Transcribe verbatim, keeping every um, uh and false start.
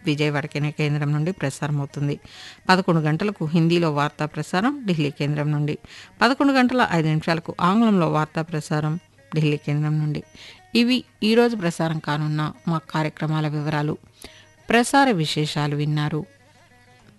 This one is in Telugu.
విజయవాడ కే- కేంద్రం నుండి ప్రసారం అవుతుంది. పదకొండు గంటలకు హిందీలో వార్తా ప్రసారం ఢిల్లీ కేంద్రం నుండి. పదకొండు గంటల ఐదు నిమిషాలకు ఆంగ్లంలో వార్తా ప్రసారం ఢిల్లీ కేంద్రం నుండి. ఇవి ఈరోజు ప్రసారం కానున్న మా కార్యక్రమాల వివరాలు. ప్రసార విశేషాలు విన్నారు.